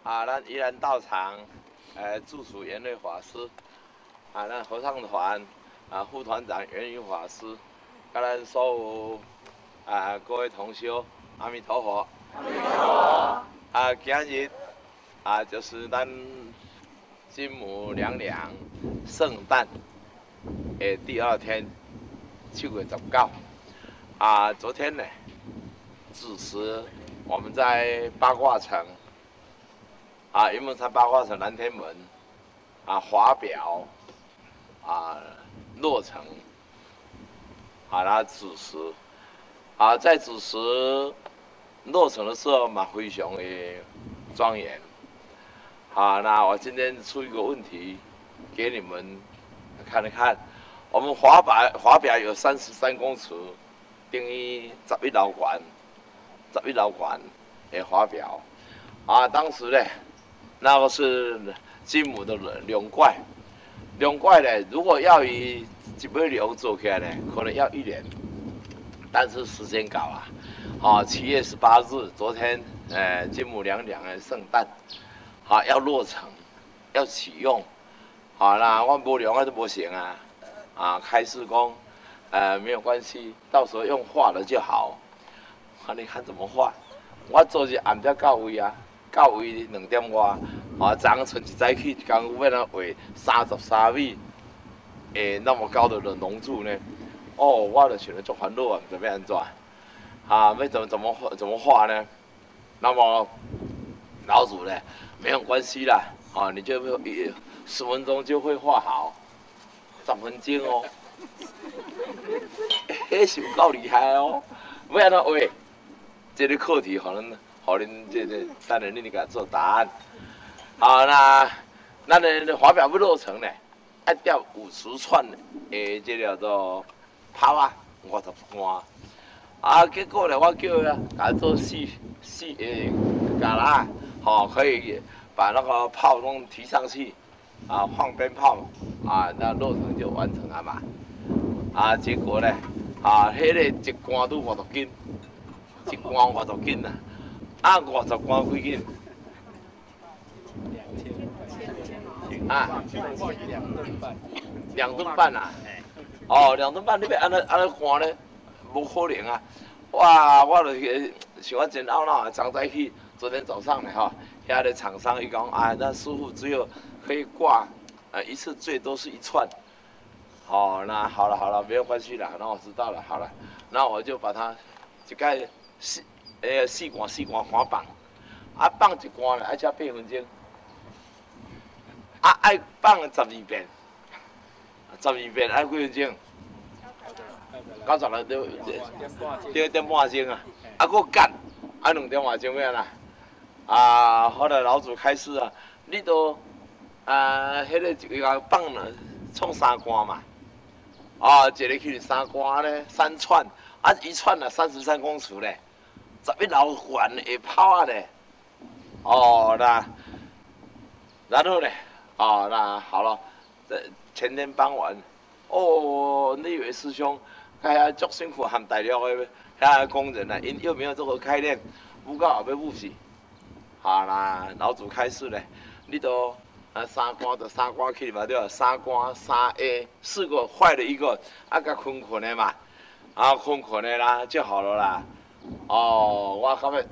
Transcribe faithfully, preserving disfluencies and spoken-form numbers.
啊，咱依然到场，呃，祝福圆瑞法师，啊，咱合唱团，啊，副团长圆宇法师，甲咱所有啊各位同修，阿弥陀佛。 阿弥陀佛。 啊，今日啊就是咱金母娘娘圣诞的第二天，七月十九。啊，昨天呢，子时我们在八卦城。啊，云门山八卦城南天门，啊，华表，啊，落成，啊，那子时，啊，在子时落成的时候嘛，非常的庄严。啊，那我今天出一个问题给你们看一看，我们华表华表有三十三公尺，等于十一楼管，十一楼管的华表，啊，当时呢。那个是金母的龙怪，龙怪呢，如果要以一尾龙做起来呢，可能要一年，但是时间搞啊，啊，七月十八日，昨天，呃，金母娘娘的圣诞，啊，要落成，要启用，好、啊，那我无龙啊都不行啊，啊，开施工，呃，没有关系，到时候用画的就好，啊，你看怎么画？我做是暗才到位啊。到位两点外，啊，昨昏剩一早起，一工要哪画三十三米，诶，那么高的龙柱呢？哦，我就想着足烦恼啊，不知要安怎，啊，要怎么怎么怎么画呢？那么老祖呢，没有关系啦，啊，你就十分钟就会画好，十分钟哦，迄是有够厉害哦，要安怎画？这个课题可能。好，恁这这，当然恁甲做答案。好，那咱的华表要落成呢，要钓五十串诶，这叫做泡啊，五十罐。啊，结果呢，我叫啊，甲做四四诶，架啦，吼、哦，可以把那个炮拢提上去，啊，放鞭炮，啊，那落成就完成了嘛。啊，结果呢，啊，迄、那个一罐都五十斤，一罐五十斤啊。啊，五十罐几斤？啊，两吨半啊！哦，两吨半，你要安尼安尼换呢？无可能啊！哇，我就是想要真懊恼啊！昨早起，昨天早上呢，哈，遐个厂商伊讲，啊，那师傅只有可以挂，呃，一次最多是一串。哦，那好了好了，没有关系了，那我知道了，好了，那我就把它一概是。诶，四罐四罐看放，啊放一罐咧，爱吃八分钟，啊爱放十二遍，十二遍爱几分钟？九十六点，一点半钟啊，啊搁干，啊两点外钟咩啦？啊，后来老祖开示啊，你都啊，迄、那个一个放了创三罐嘛，啊，一个去三罐咧，三串，啊一串啊三十三公尺咧。十一楼管会泡啊嘞，哦那，然后呢，哦那好了，这前天傍晚，哦那位师兄，哎呀足辛苦和大陆的遐工人啊，因又没有这个概念，不到后要补习，好啦，老祖开示咧，你都啊三关就三关去嘛对，三关三 A 四个坏了一个，啊甲困困的嘛，啊困困的啦就好了啦。哦，我感觉。